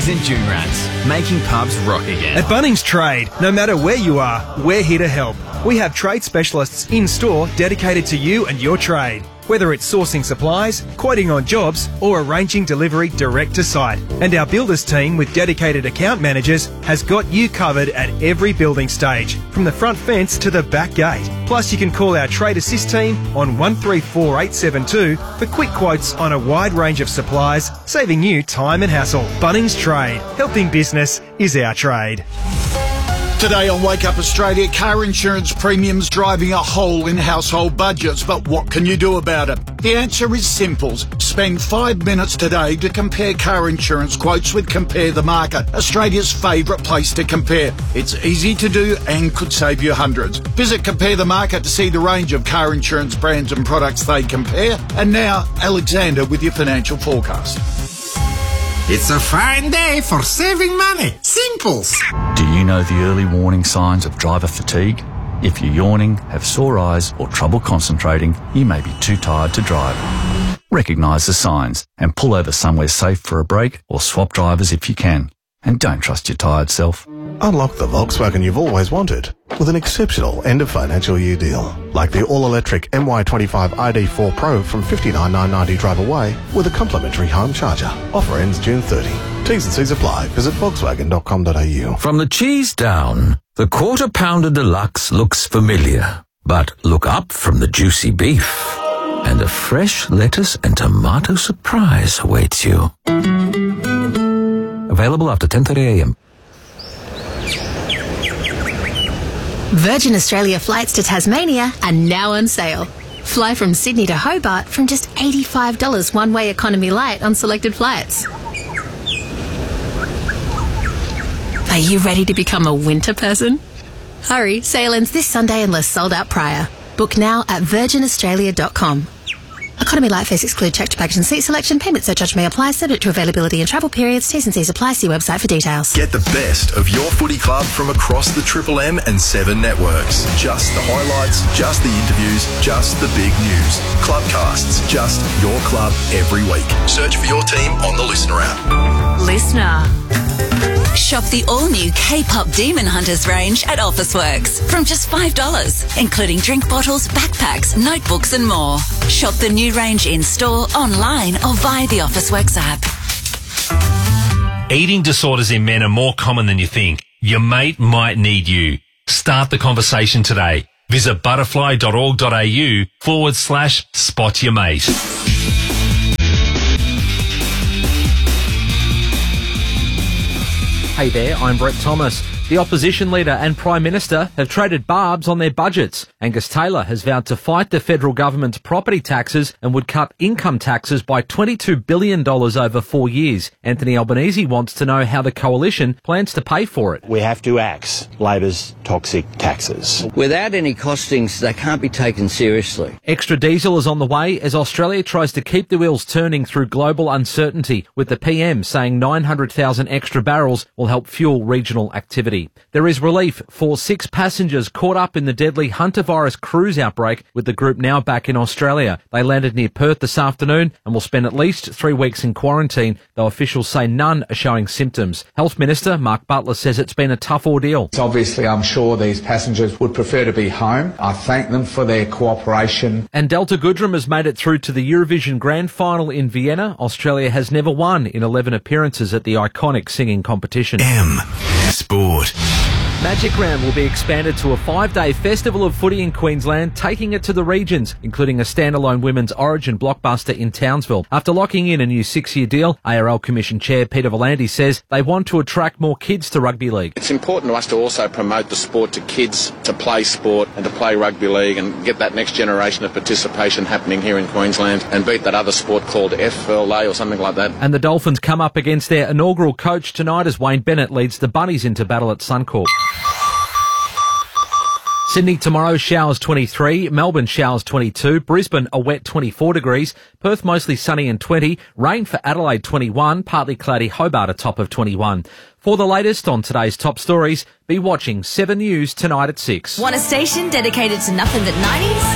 and Joonrats, making pubs rock again. At Bunnings Trade, no matter where you are, we're here to help. We have trade specialists in-store dedicated to you and your trade. Whether it's sourcing supplies, quoting on jobs, or arranging delivery direct to site. And our builders team with dedicated account managers has got you covered at every building stage, from the front fence to the back gate. Plus you can call our Trade Assist team on 134872 for quick quotes on a wide range of supplies, saving you time and hassle. Bunnings Trade. Helping business is our trade. Today on Wake Up Australia, car insurance premiums driving a hole in household budgets, but what can you do about it? The answer is simple. Spend 5 minutes today to compare car insurance quotes with Compare the Market, Australia's favourite place to compare. It's easy to do and could save you hundreds. Visit Compare the Market to see the range of car insurance brands and products they compare. And now, Alexander with your financial forecast. It's a fine day for saving money. Simples. Do you know the early warning signs of driver fatigue? If you're yawning, have sore eyes or trouble concentrating, you may be too tired to drive. Recognise the signs and pull over somewhere safe for a break or swap drivers if you can. And don't trust your tired self. Unlock the Volkswagen you've always wanted with an exceptional end of financial year deal. Like the all-electric MY25 ID4 Pro from $59,990 drive away with a complimentary home charger. Offer ends June 30. T's and C's apply. Visit Volkswagen.com.au. From the cheese down, the Quarter Pounder Deluxe looks familiar. But look up from the juicy beef, and a fresh lettuce and tomato surprise awaits you. Available after 10:30 a.m. Virgin Australia flights to Tasmania are now on sale. Fly from Sydney to Hobart from just $85 one-way economy light on selected flights. Are you ready to become a winter person? Hurry, sale ends this Sunday unless sold out prior. Book now at virginaustralia.com. Economy light fares exclude checked baggage and seat selection. Payment surcharge may apply, subject to availability and travel periods. T's and C's apply. See website for details. Get the best of your footy club from across the Triple M and 7 networks. Just the highlights, just the interviews, just the big news. Clubcasts, just your club every week. Search for your team on the Listener app. Listener. Shop the all-new K-Pop Demon Hunters range at Officeworks from just $5, including drink bottles, backpacks, notebooks and more. Shop the new range in-store, online or via the Officeworks app. Eating disorders in men are more common than you think. Your mate might need you. Start the conversation today. Visit butterfly.org.au/spot your mate. Hey there, I'm Brett Thomas. The opposition leader and Prime Minister have traded barbs on their budgets. Angus Taylor has vowed to fight the federal government's property taxes and would cut income taxes by $22 billion over 4 years. Anthony Albanese wants to know how the coalition plans to pay for it. We have to axe Labor's toxic taxes. Without any costings, they can't be taken seriously. Extra diesel is on the way as Australia tries to keep the wheels turning through global uncertainty, with the PM saying 900,000 extra barrels will help fuel regional activity. There is relief for 6 passengers caught up in the deadly hantavirus cruise outbreak, with the group now back in Australia. They landed near Perth this afternoon and will spend at least 3 weeks in quarantine, though officials say none are showing symptoms. Health Minister Mark Butler says it's been a tough ordeal. Obviously, I'm sure these passengers would prefer to be home. I thank them for their cooperation. And Delta Goodrem has made it through to the Eurovision Grand Final in Vienna. Australia has never won in 11 appearances at the iconic singing competition. Sport. Magic Round will be expanded to a 5-day festival of footy in Queensland, taking it to the regions, including a standalone women's Origin blockbuster in Townsville. After locking in a new 6-year deal, ARL Commission Chair Peter V'landys says they want to attract more kids to rugby league. It's important to us to also promote the sport to kids, to play sport and to play rugby league and get that next generation of participation happening here in Queensland and beat that other sport called FLA or something like that. And the Dolphins come up against their inaugural coach tonight as Wayne Bennett leads the Bunnies into battle at Suncorp. Sydney tomorrow, showers 23, Melbourne showers 22, Brisbane a wet 24 degrees, Perth mostly sunny and 20, rain for Adelaide 21, partly cloudy Hobart a top of 21. For the latest on today's top stories, be watching 7 News tonight at 6. Want a station dedicated to nothing but 90s?